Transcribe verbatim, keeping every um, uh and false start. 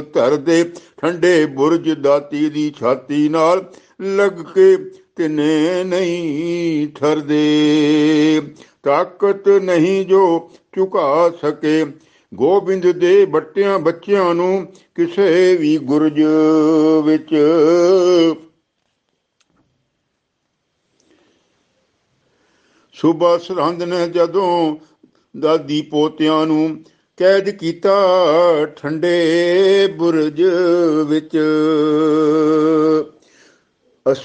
ਧਰਦੇ ਠੰਡੇ ਬੁਰਜ ਦਾਤੀ ਦੀ ਛਾਤੀ ਨਾਲ ਲੱਗ ਕੇ ਤਿਨੇ ਨਹੀਂ ਠਰਦੇ। ਤਾਕਤ ਨਹੀਂ ਜੋ ਝੁਕਾ ਸਕੇ ਗੋਬਿੰਦ ਦੇ ਬੱਟਿਆਂ ਬੱਚਿਆਂ ਨੂੰ ਕਿਸੇ ਵੀ ਗੁਰਜ ਵਿੱਚ। ਸੁਬਾ ਸਰਹੰਦ ਨੇ ਜਦੋਂ ਦਾਦੀ ਪੋਤਿਆਂ ਨੂੰ ਕੈਦ ਕੀਤਾ ਠੰਡੇ ਬੁਰਜ ਵਿੱਚ।